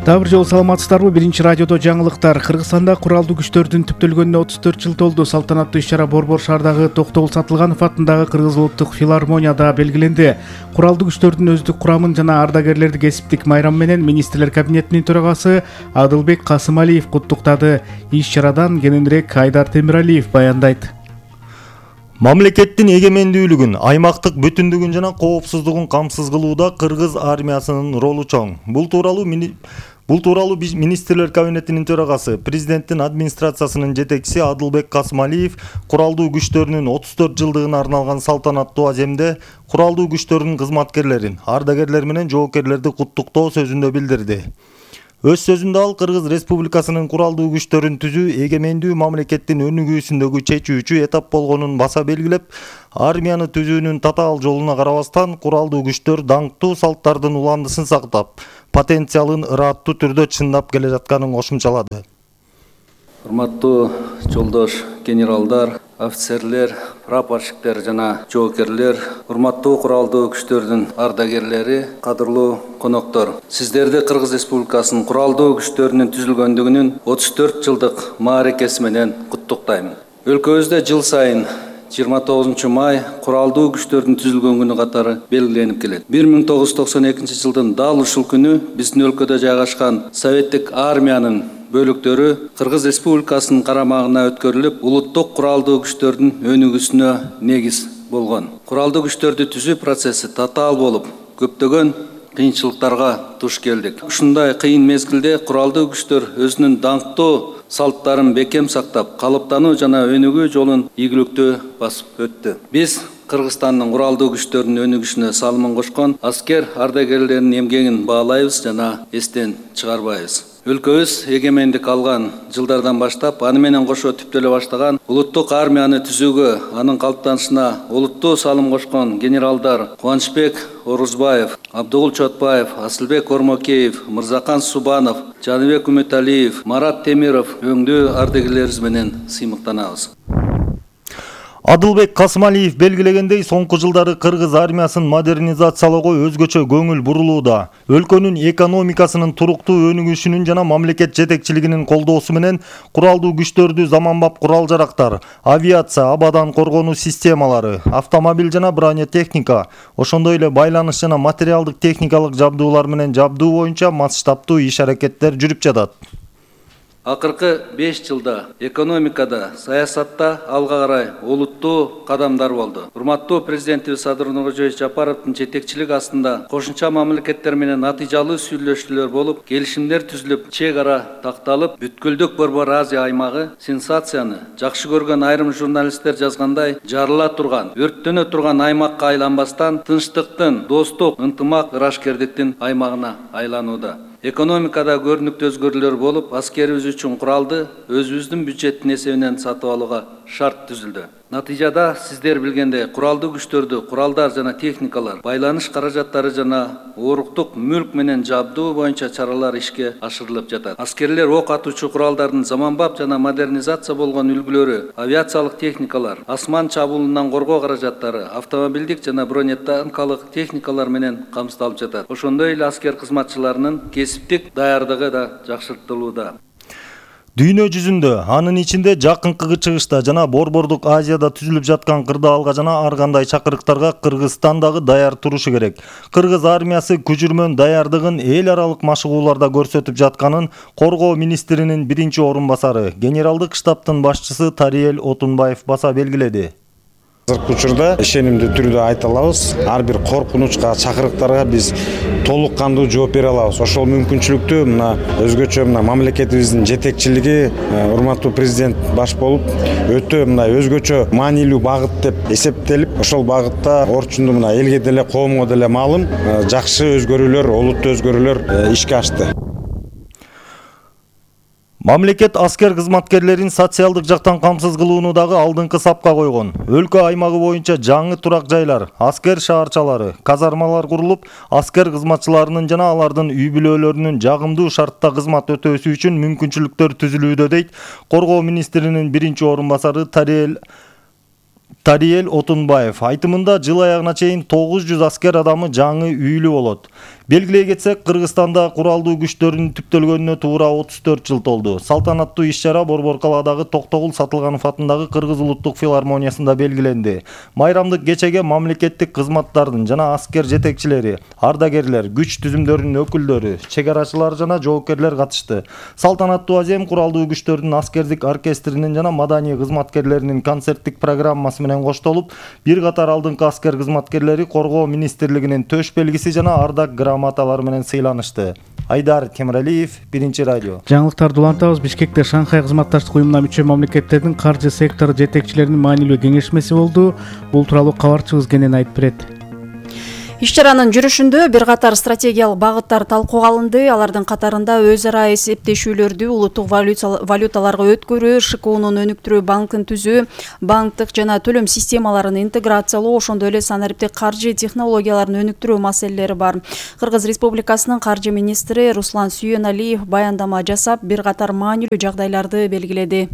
Дагы бир жолу саламатсыздарбы? Биринчи радиодо жаңылыктар. Кыргызстанда куралдуу күчтөрдүн түптөлгөнүнө 34 жыл толду. Салтанаттуу иш-чара Борбор шаардагы Токтогул Сатылганов атындагы Кыргыз улуттук филармонияда белгиленди. Куралдуу күчтөрдүн өздүк курамын жана ардагерлерди кесиптик майрам менен министрлер кабинетинин төрагасы Адылбек Касымалиев куттуктады. Иш-чарадан кененирээк Айдар Темиралиев баяндайт. Мамлекеттин эгемендүүлүгүн, аймактык бүтүндүгүн жана коопсуздугун камсыз кылууда кыргыз армиясынын ролу чоң. Бул тууралуу министрлер кабинетинин төрагасы, президенттин администрациясынын жетекчиси Адылбек Касымалиев куралдуу күчтөрүнүн 34 жылдыгына арналган салтанаттуу аземде куралдуу күчтөрдүн кызматкерлерин, ардагерлер менен жоокерлерди куттуктоо сөзүндө билдирди. Өз сөзүндө ал Кыргыз Республикасынын куралдуу күчтөрүн түзүү эгемендүү мамлекеттин өнүгүүсүндөгү чечүүчү этап болгонун баса белгилеп, армияны түзүүнүн татаал жолуна карабастан куралдуу күчтөр даңктуу салттардын уландысын сактап, потенциалын ырааттуу түрдө чындап келе жатканын кошумчалады. Урматтуу жолдош генералдар, офицерлер, прапорщиктер жана жоокерлер, урматтуу куралдуу күчтөрдүн ардагерлери, кадырлуу коноктор. Сиздерди Кыргыз Республикасынын куралдуу күчтөрүнүн түзүлгөндүгүнүн 34 жылдык мааракеси менен куттуктайм. Өлкөбүздө жыл сайын 29 май куралдуу күчтөрдүн түзүлгөн күнү катары белгиленип келет. 1992 жылдын дал ушул күнү биздин өлкөдө жайгашкан советтик армиянын бөлүктөрү Кыргыз Республикасынын карамагына өткөрүлүп, улуттук куралдуу күчтөрдүн өнүгүүсүнө негиз болгон. Куралдуу күчтөрдү түзүү процесси татаал болуп, көптөгөн кыйынчылыктарга туш келдик. Ушундай кыйын мезгилде куралдуу күчтөр өзүнүн даңктуу салттарын бекем сактап, калыптануу жана өнүгүү жолун ийгиликтүү басып өттү. Биз Кыргызстандын куралдуу күчтөрүнүн өнүгүшүнө салымын кошкон аскер ардагерлеринин эмгегин баалайбыз жана эстен чыгарбайбыз. Өлкөбүз эгемендик алган жылдардан баштап, аны менен кошо түптөлө баштаган улуттук армияны түзүүгө, анын калыптанышына олуттуу салым кошкон генералдар Кубанычбек Орузбаев, Абдыгул Чотбаев, Асылбек Ормокеев, Мырзакан Субанов, Жаныбек Үмүталиев, Марат Темиров өңдүү ардагерлерибиз менен сыймыктанабыз. Адылбек Касымалиев белгилегендей, соңку жылдары кыргыз армиясын модернизациялоого өзгөчө көңүл бурулууда. Өлкөнүн экономикасынын туруктуу өнүгүшүнүн жана мамлекет жетекчилигинин колдоосу менен куралдуу күчтөрдү заманбап курал-жарактар, авиация, абадан коргонуу системалары, автомобиль жана бронетехника, ошондой эле байланыш жана материалдык техникалык жабдуулар менен жабдуу боюнча масштабтуу иш-аракеттер жүрүп жатат. Акыркы 5 жылда экономикада, саясатта алга карай олуттуу кадамдар болду. Урматтуу президентибиз Садыр Нуркожоевич Жапаровдун жетекчилиги астында кошумча мамлекеттер менен натыйжалуу сүйлөшүүлөр болуп, келишимдер түзүлүп, чек ара такталып, бүткүлдүк Борбор Азия аймагы сенсацияны жакшы көргөн айрым журналисттер жазгандай жарыла турган, өрттөнө турган аймакка айланбастан тынчтыктын, достук, ынтымак, ырашкердиктин аймагына айланууда. Экономикада көрүнүктүү өзгөрүүлөр болуп, аскерибиз үчүн куралды өзүбүздүн бюджеттин эсебинен сатып алууга шарт түзүлдү. Натыйжада сиздер билгендей, куралдуу күчтөрдү, куралдар жана техникалар, байланыш каражаттары жана оруктук мүлк менен жабдуу боюнча чаралар ишке ашырылып жатат. Аскерлер ок атуучу куралдардын заманбап жана модернизация болгон үлгүлөрү, авиациялык техникалар, асман чабуулунан коргоо каражаттары, автомобилдик жана бронетанкалык техникалар менен камсыздалып жатат. Ошондой эле аскер кызматчыларынын кесиптик даярдыгы да жакшыртылууда. Дүйнө жүзүндө, анын ичинде жакынкы чыгышта жана Борбордук Азияда түзүлүп жаткан кырдаалга жана ар кандай чакырыктарга Кыргызстан дагы даяр турушу керек. Кыргыз армиясы күчүрмөн даярдыгын эл аралык машыгууларда көрсөтүп жатканын коргоо министринин биринчи орун басары, генералдык штабтын башчысы Тариел Отунбаев баса белгиледи. Азыркы учурда ишенимдүү түрдө айта алабыз, ар бир коркунучка, чакырыктарга биз толук кандуу жооп бере алабыз. Ошол мүмкүнчүлүктү өзгөчө мамлекетибиздин жетекчилиги, урматтуу президент баш болуп, өтө өзгөчө маанилүү багыт деп эсептелип, ошол багытта орчунду элге деле, коомго деле маалым жакшы өзгөрүүлөр, олуттуу өзгөрүүлөр ишке ашты. Мамлекет аскер кызматкерлерин социалдык жактан камсыз кылууну дагы алдыңкы сапка койгон. Өлкө аймагы боюнча жаңы турак жайлар, аскер шаарчалары, казармалар курулуп, аскер кызматчыларынын жана алардын үй бүлөлөрүнүн жагымдуу шартта кызмат өтөөсү үчүн мүмкүнчүлүктөр түзүлүүдө, дейт коргоо министринин биринчи орун басары Тариел Отунбаев. Айтымында жыл аягына чейин 900 аскер адамы жаңы үйлүү болот. Белгилей кетсек, Кыргызстанда куралдуу күчтөрдүн түптөлгөнүнө туура 34 жыл толду. Салтанаттуу иш-чара Борбор калаадагы Токтогул Сатылганов атындагы Кыргыз улуттук филармониясында белгиленди. Майрамдык кечеге мамлекеттик кызматтардын жана аскер жетекчилери, ардагерлер, күч түзүмдөрүнүн өкүлдөрү, чегарачылар жана жоопкерлер катышты. Салтанаттуу азем куралдуу күчтөрдүн аскердик оркестринин жана маданий кызматкерлеринин концерттик программасы менен коштолуп, бир катар алдыңкы аскер кызматкерлери Коргоо министрлигинин төш белгиси жана ардак грамоталары менен сыйланышты. Айдар Темиралиев, Биринчи радио. Жаңылыктарды улантабыз. Бишкекте Шанхай кызматташтык уюмуна мүчө мамлекеттердин каржы сектору жетекчилеринин маанилүү кеңешмеси болду. Бул тууралуу кабарчыбыз кенен айтып берет. Иш-чаранын жүрүшүндө бир катар стратегиялык багыттар талкууга алынды. Алардын катарында өз ара эсептешүүлөрдү улуттук валюталарга өткөрүү, ШКУнун өнүктүрүү банкын түзүү, банктык жана төлөм системаларын интеграциялоо, ошондой эле санариптик каржы технологияларын өнүктүрүү маселелери бар. Кыргыз Республикасынын каржы министри Руслан Сүйөналиев баяндама жасап, бир катар маанилүү жагдайларды белгиледи.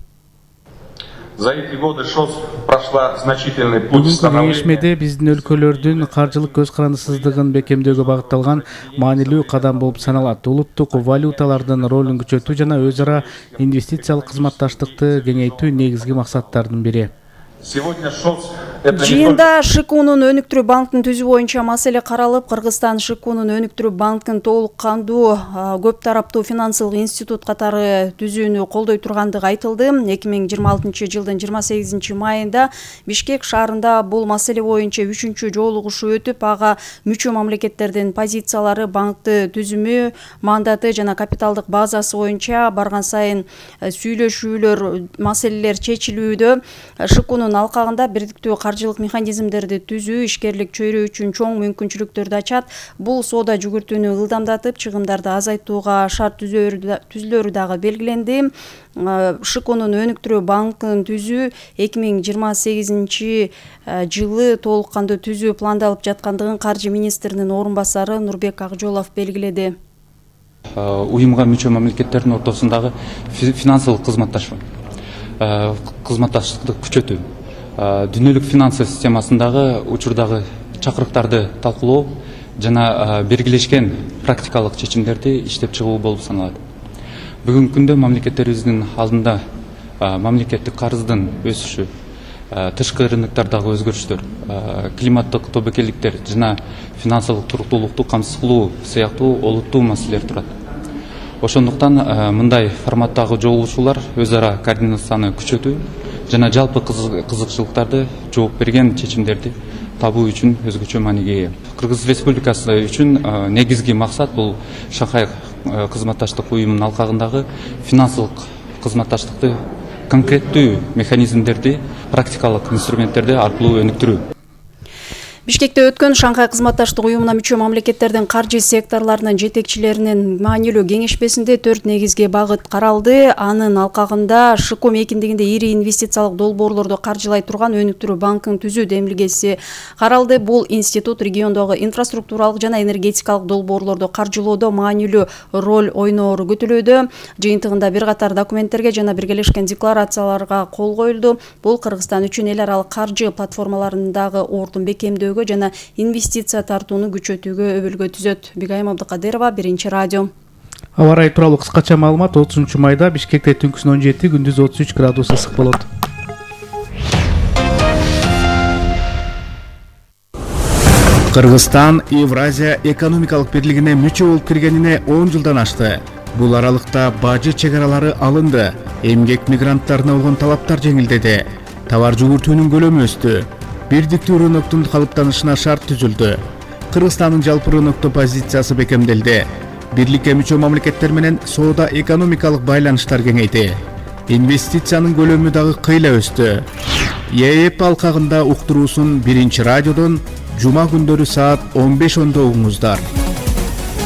За эти годы ШОС прошла значительный путь Бүгүнкү становления. кеңешмеде биздин өлкөлөрдүн каржылык көз карандысыздыгын бекемдөөгө багытталган маанилүү кадам болуп саналат. Улуттук валюталардын ролун күчөтүү жана өз ара инвестициялык кызматташтыкты кеңейтүү негизги максаттардын бири. Сегодня ШОС это не Жыйында ШКУнун өнүктүрүү банкын түзүү боюнча маселе каралып, Кыргызстан ШКУнун өнүктүрүү банкын толук кандуу көп тараптуу финансылык институт катары түзүүнү колдой тургандыгы айтылды. 2026 жылдын 28 майында Бишкек шаарында бул маселе боюнча 3-чү жолугушуу өтүп, ага мүчө мамлекеттердин позициялары, банкты түзүмү, мандаты жана капиталдык базасы боюнча барган сайын сүйлөшүүлөр, маселелер чечилүүдө. ШКУнун алкагында бирдиктүү каржылык механизмдерди түзүү, ишкерлик чөйрө үчүн чоң мүмкүнчүлүктөрдү ачат. Бул соода жүгүртүүнү ылдамдатып, чыгымдарды азайтууга шарт түзүлөрү дагы белгиленди. ШКУнун өнүктүрүү банкын түзүү 2028 жылы толук кандуу түзүү пландалып жаткандыгын каржы министринин орун басары Нурбек Акжолов белгиледи. Уюмга мүчө мамлекеттердин ортосундагы финансылык кызматташтыкты күчөтүү, дүйнөлүк финансы системасындагы учурдагы чакырыктарды талкуулоо жана бергилешкен практикалык чечимдерди иштеп чыгуу болуп саналат. Бүгүнкү күндө мамлекеттерибиздин алдында мамлекеттик карыздын өсүшү, тышкы рыноктардагы өзгөрүштөр, климаттык тобокелдиктер жана финансылык туруктуулукту камсыз кылуу сыяктуу олуттуу маселелер турат. Ошондуктан мындай форматтагы жолугушуулар өз ара координацияны күчөтүү жана жалпы кызыкчылыктарды жооп берген чечимдерди табуу үчүн өзгөчө мааниге ээ. Кыргыз Республикасы үчүн негизги максат бул Шанхай кызматташтык уюмунун алкагындагы финансылык кызматташтыкты конкреттүү механизмдерди, практикалык инструменттерди аркылуу өнүктүрүү. Бишкекте өткөн Шанхай кызматташтык уюмуна мүчө мамлекеттердин каржы секторларынын жетекчилеринин маанилүү кеңешмесинде 4 негизги багыт каралды. Анын алкагында ШКУ мейкиндигинде ири инвестициялык долбоорлорду каржылай турган өнүктүрүү банкын түзүү демилгеси каралды. Бул институт региондогу инфраструктуралык жана энергетикалык долбоорлорду каржылоодо маанилүү роль ойноору күтүлүүдө. Жыйынтыгында бир катар документтерге жана биргелешкен декларацияларга кол коюлду. Бул Кыргызстан үчүн эл аралык каржы платформаларындагы ордун бекемдөөгө жана инвестиция тартууну күчөтүүгө өбөлгө түзөт. Бигайым Абдыкадырова, Биринчи радио. Аба ырайы тууралуу кыскача маалымат. 30 майда Бишкекте түнкүсүн 17, күндүз 33 градус ысык болот. Кыргызстан Евразия экономикалык бирлигине мүчө болуп киргенине 10 жылдан ашты. Бул аралыкта бажы чегаралары алынды. Эмгек мигранттарына болгон талаптар жеңилдеди. Товар жүгүртүүнүн көлөмү өстү. Бирдиктүү рыноктун калыптанышына шарт түзүлдү. Кыргызстандын жалпы рынокту позициясы бекемделди. Бирликке мүчө мамлекеттер менен соода экономикалык байланыштар кеңейди. Инвестициянын көлөмү дагы кыйла өстү. ЕЭП алкагында уктуруусун Биринчи радиодон жума күндөрү саат 15:10 угуңуздар.